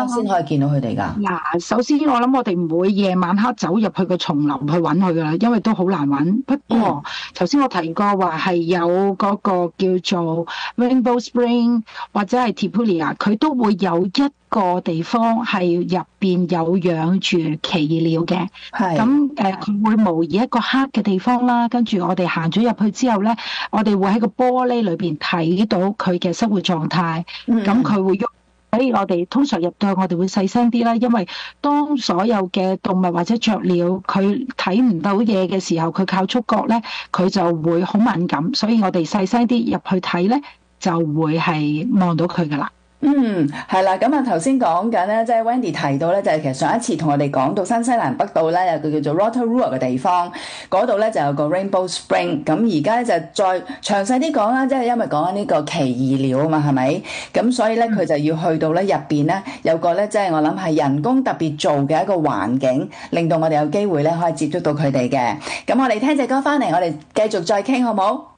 先可以見到佢哋㗎？ 嗱，首先我諗我哋唔會夜晚黑走入去個叢林去揾佢噶啦，因為都好難揾。不過頭先我提過話係有嗰個叫做 Rainbow Spring 或者係 Tipulia， 佢都會有一個地方係入邊有養住奇異鳥嘅。 係。 咁佢會模擬一個黑嘅地方啦，跟住我哋行咗入去之後咧，我哋會喺個玻璃裏邊睇到佢嘅生活狀態。咁佢會喐。所以我哋通常入到去，我哋會細聲啲啦，因為當所有嘅動物或者雀鳥佢睇唔到嘢嘅時候，佢靠觸覺咧，佢就會好敏感，所以我哋細聲啲入去睇咧，就會係望到佢噶啦。 係啦，咁啊頭先講緊咧，即係 Wendy 提到咧，就係其實上一次同我哋講到新西蘭北島咧有個叫做 Rotorua 嘅地方，嗰度咧就有個 Rainbow Spring， 咁而家咧就再詳細啲講啦，即係因為講緊呢個奇異鳥啊嘛，係咪？咁所以咧佢就要去到咧入邊咧有個咧，即係我諗係人工特別做嘅一個環境，令到我哋有機會咧可以接觸到佢哋嘅。咁我哋聽隻歌翻嚟，我哋繼續再傾好冇？